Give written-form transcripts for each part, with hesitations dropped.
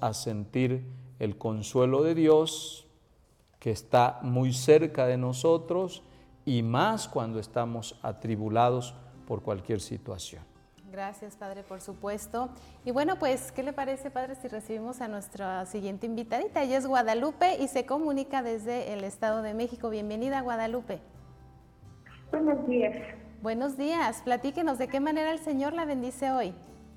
a sentir el consuelo de Dios, que está muy cerca de nosotros, y más cuando estamos atribulados por cualquier situación. Gracias, Padre, por supuesto. Y bueno, pues, ¿qué le parece, Padre, si recibimos a nuestra siguiente invitadita? Ella es Guadalupe y se comunica desde el Estado de México. Bienvenida, Guadalupe. Buenos días. Buenos días. Platíquenos, ¿de qué manera el Señor la bendice hoy?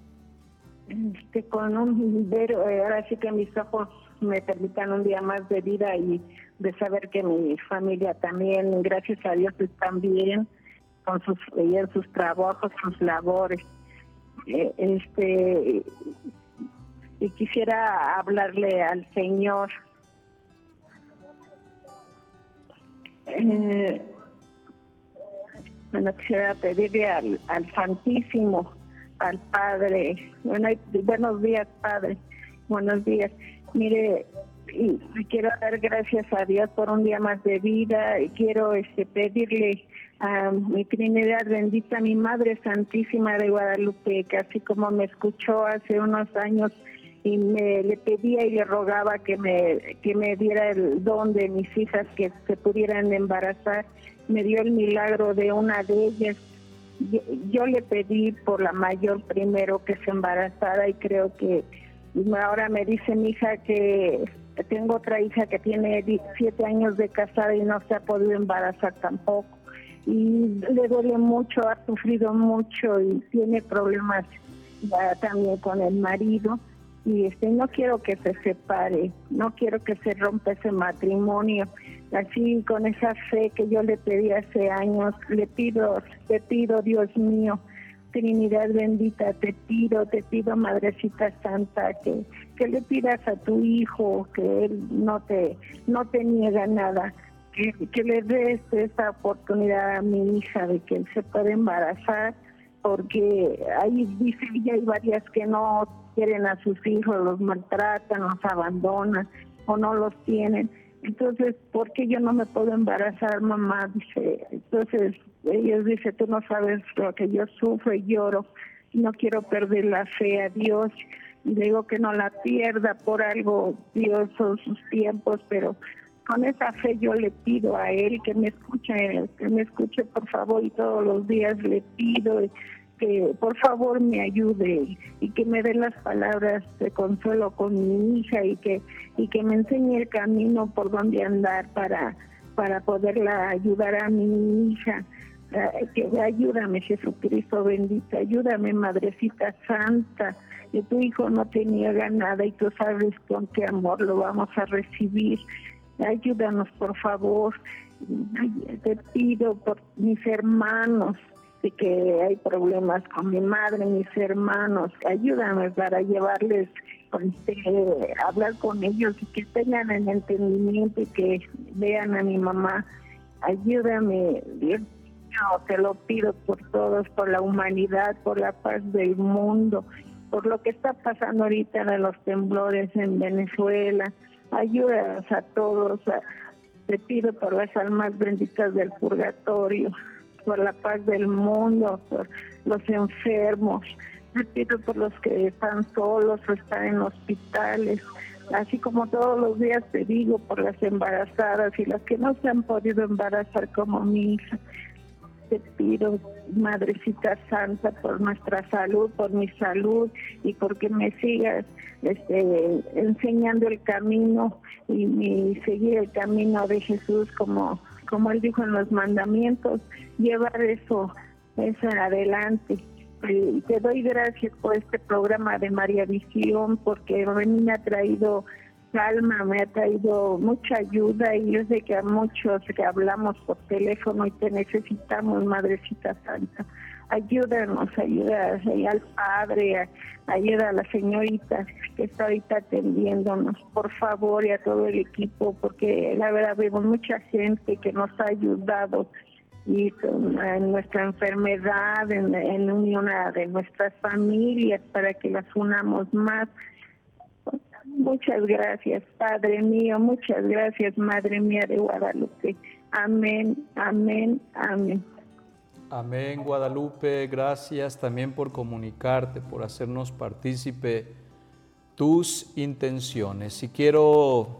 Con un ver, ahora sí que mis ojos me permitan un día más de vida y de saber que mi familia también, gracias a Dios, están bien con sus trabajos, sus labores. Y quisiera hablarle al Señor. Bueno, quisiera pedirle al Santísimo, al Padre. Bueno, buenos días, Padre. Buenos días. Mire, y quiero dar gracias a Dios por un día más de vida y quiero pedirle a mi Trinidad bendita, mi Madre Santísima de Guadalupe, que así como me escuchó hace unos años y le pedía y le rogaba que me diera el don de mis hijas que se pudieran embarazar, me dio el milagro de una de ellas. Yo le pedí por la mayor primero que se embarazara y creo que ahora me dice mi hija que tengo otra hija que tiene 7 años de casada y no se ha podido embarazar tampoco. Y le duele mucho, ha sufrido mucho y tiene problemas ya también con el marido. Y no quiero que se separe, no quiero que se rompa ese matrimonio. Así, con esa fe que yo le pedí hace años, te pido, Dios mío, Trinidad bendita, te pido, Madrecita Santa, que le pidas a tu hijo, que él no te niega nada, que le des esta oportunidad a mi hija de que él se pueda embarazar, porque ahí dice ella, hay varias que no quieren a sus hijos, los maltratan, los abandonan o no los tienen. Entonces, ¿por qué yo no me puedo embarazar, mamá? Dice, entonces ellos dicen, tú no sabes lo que yo sufro y lloro, no quiero perder la fe a Dios. Y digo que no la pierda, por algo Dios son sus tiempos, pero con esa fe yo le pido a Él que me escuche por favor, y todos los días le pido que por favor me ayude y que me dé las palabras de consuelo con mi hija y que me enseñe el camino por donde andar para poderla ayudar a mi hija. Que ayúdame, Jesucristo bendito, ayúdame, Madrecita Santa, que tu hijo no te niega nada y tú sabes con qué amor lo vamos a recibir. Ayúdanos, por favor. Te pido por mis hermanos, de que hay problemas con mi madre, mis hermanos, ayúdame para llevarles, hablar con ellos y que tengan el entendimiento y que vean a mi mamá. Ayúdame, Dios, te lo pido por todos, por la humanidad, por la paz del mundo, por lo que está pasando ahorita de los temblores en Venezuela. Ayúdanos a todos, te pido por las almas benditas del purgatorio, por la paz del mundo, por los enfermos, te pido por los que están solos o están en hospitales, así como todos los días te digo por las embarazadas y las que no se han podido embarazar como mi hija. Te pido, Madrecita Santa, por nuestra salud, por mi salud y porque me sigas enseñando el camino y seguir el camino de Jesús como Él dijo en los mandamientos, llevar eso adelante. Y te doy gracias por este programa de María Visión, porque a mí me ha traído calma, me ha traído mucha ayuda y yo sé que a muchos que hablamos por teléfono y te necesitamos, Madrecita Santa. Ayúdanos, ayuda al Padre, ayuda a la señorita que está ahorita atendiéndonos, por favor, y a todo el equipo, porque la verdad vemos mucha gente que nos ha ayudado y en nuestra enfermedad, en unión de nuestras familias, para que las unamos más. Muchas gracias, Padre mío, muchas gracias, Madre mía de Guadalupe. Amén, amén, amén. Amén, Guadalupe, gracias también por comunicarte, por hacernos partícipe tus intenciones. Y quiero